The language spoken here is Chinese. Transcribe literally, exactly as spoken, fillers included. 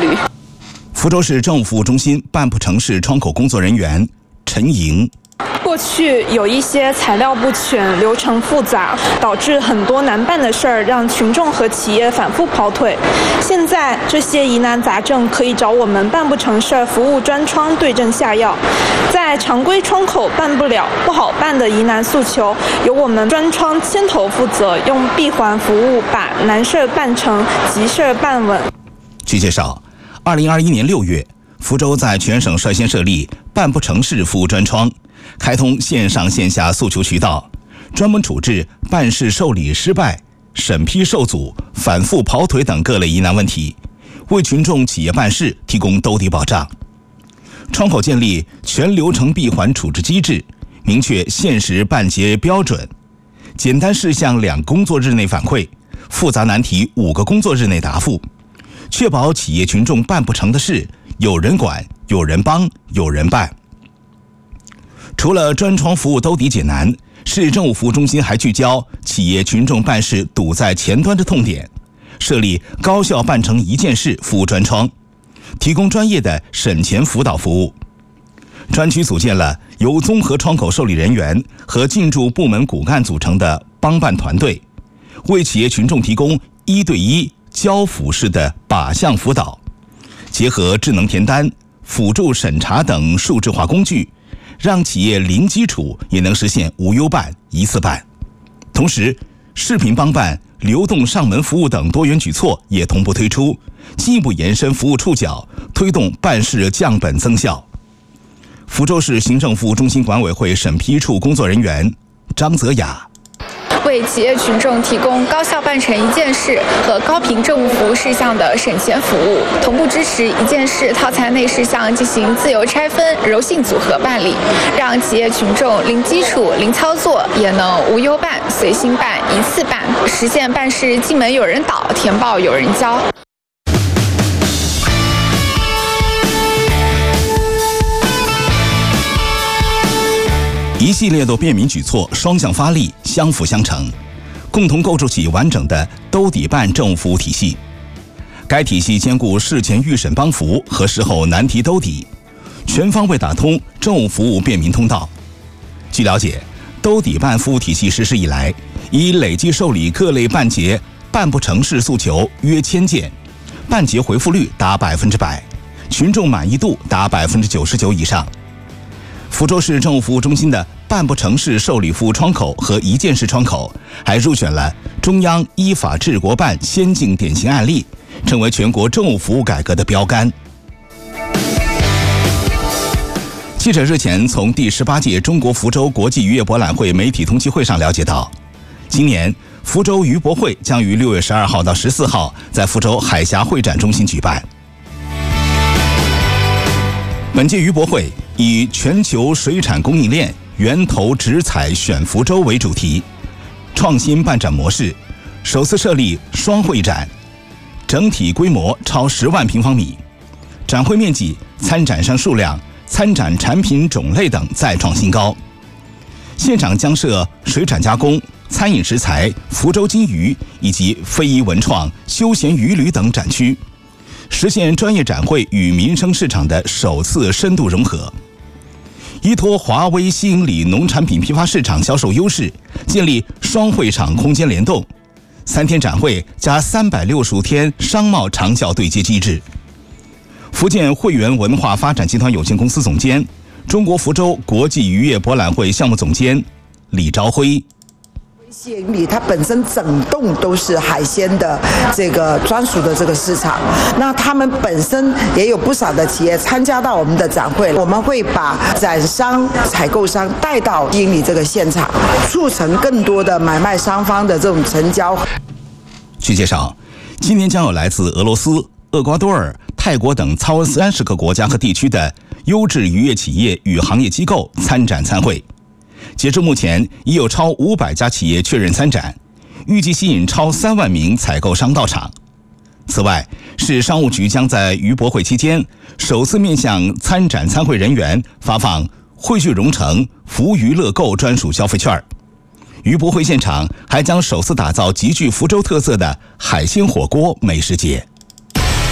率。 福州市政务服务中心办不成事窗口工作人员陈莹。 过去有一些材料不全、流程复杂，导致很多难办的事儿，让群众和企业反复跑腿。现在这些疑难杂症可以找我们办不成事服务专窗对症下药，在常规窗口办不了、不好办的疑难诉求，由我们专窗牵头负责，用闭环服务把难事办成、急事办稳。 据介绍，二零二一年六月，福州在全省率先设立办不成事服务专窗，开通线上线下诉求渠道，专门处置办事受理失败、审批受阻、反复跑腿等各类疑难问题，为群众企业办事提供兜底保障。窗口建立全流程闭环处置机制，明确限时办结标准，简单事项两工作日内反馈，复杂难题五个工作日内答复，确保企业群众办不成的事有人管、有人帮、有人办。除了专窗服务兜底解难，市政务服务中心还聚焦企业群众办事堵在前端的痛点，设立高效办成一件事服务专窗，提供专业的审前辅导服务。专区组建了由综合窗口受理人员和进驻部门骨干组成的帮办团队，为企业群众提供一对一交辅式的靶向辅导，结合智能填单、辅助审查等数字化工具，让企业零基础也能实现无忧办、一次办。同时，视频帮办、流动上门服务等多元举措也同步推出，进一步延伸服务触角，推动办事降本增效。福州市行政服务中心管委会审批处工作人员张泽雅。 为企业群众提供高效办成一件事和高频政务服务事项的审前服务，同步支持一件事套餐内事项进行自由拆分、柔性组合办理，让企业群众零基础、零操作也能无忧办、随心办、一次办，实现办事进门有人导，填报有人交。 一系列的便民举措双向发力，相辅相成，共同构筑起完整的兜底办政务服务体系。该体系兼顾事前预审帮扶和事后难题兜底，全方位打通政务服务便民通道。据了解，兜底办服务体系实施以来，已累计受理各类办结办不成事诉求约千件，办结回复率达百分之百，群众满意度达百分之九十九以上。福州市政务服务中心的办不成事受理服务窗口和一件事窗口还入选了中央依法治国办先进典型案例，成为全国政务服务改革的标杆。记者日前从第十八届中国福州国际渔业博览会媒体通气会上了解到，今年福州渔博会将于六月十二号到十四号在福州海峡会展中心举办。本届渔博会以全球水产供应链源头直采选福州为主题，创新办展模式，首次设立双会展，整体规模超十万平方米，展会面积、参展商数量、参展产品种类等再创新高。现场将设水产加工、餐饮食材、福州金鱼以及非遗文创、休闲渔旅等展区，实现专业展会与民生市场的首次深度融合。依托华为吸引力农产品批发市场销售优势，建立双会场空间联动，三天展会加三百六十五天商贸长效对接机制。福建汇源文化发展集团有限公司总监、中国福州国际渔业博览会项目总监李朝辉。 吸引力它本身整栋都是海鲜的这个专属的这个市场，那他们本身也有不少的企业参加到我们的展会，我们会把展商、采购商带到吸引力这个现场，促成更多的买卖双方的这种成交。 据介绍，今年将有来自俄罗斯、厄瓜多尔、泰国等超三十个国家和地区的优质渔业企业与行业机构参展参会。截至目前，已有超五百家企业确认参展，预计吸引超三万名采购商到场。此外，市商务局将在渔博会期间首次面向参展参会人员发放汇聚蓉城福娱乐购专属消费券。渔博会现场还将首次打造极具福州特色的海鲜火锅美食节。